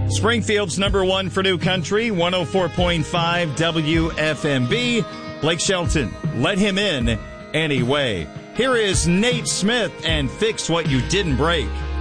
Springfield's number one for New Country, 104.5 WFMB. Blake Shelton, let him in anyway. Here is Nate Smith and Fix What You Didn't Break.